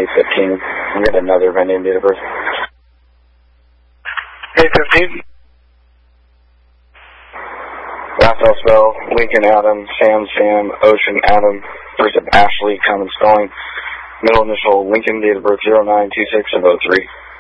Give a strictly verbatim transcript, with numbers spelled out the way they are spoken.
eight fifteen. I'm getting another vending date of birth. eight fifteen. Raphael Spell, Lincoln Adam, Sam Sam, Ocean Adam, first of Ashley, common spelling. Middle initial Lincoln, date of birth zero nine two six of oh three.